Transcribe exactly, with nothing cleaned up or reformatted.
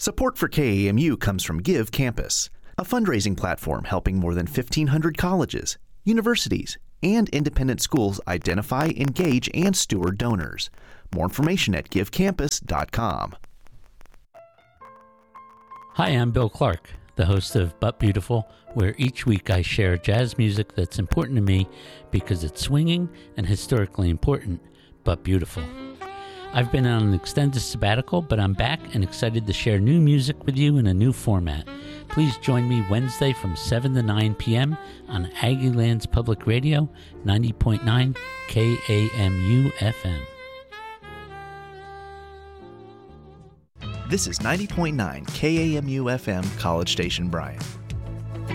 Support for K A M U comes from Give Campus, a fundraising platform helping more than fifteen hundred colleges, universities, and independent schools identify, engage, and steward donors. More information at give campus dot com. Hi, I'm Bill Clark, the host of But Beautiful, where each week I share jazz music that's important to me because it's swinging and historically important, but beautiful. I've been on an extended sabbatical, but I'm back and excited to share new music with you in a new format. Please join me Wednesday from seven to nine p.m. on Aggieland's Public Radio, ninety point nine K A M U F M. This is ninety point nine K A M U F M, College Station, Bryan.